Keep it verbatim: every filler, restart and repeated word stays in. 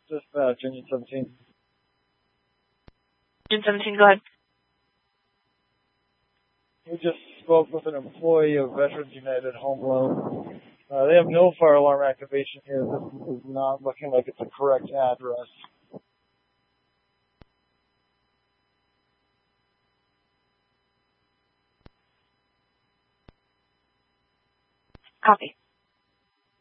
Dispatch, Union seventeen. Union seventeen, go ahead. We just spoke with an employee of Veterans United Home Loan. Uh, they have no fire alarm activation here. This is not looking like it's a correct address. Copy.